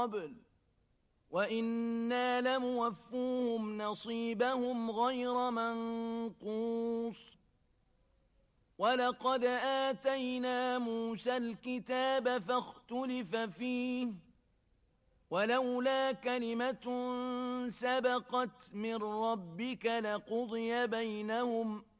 قبل وإنا لموفوهم نصيبهم غير منقوص ولقد آتينا موسى الكتاب فاختلف فيه ولولا كلمة سبقت من ربك لقضي بينهم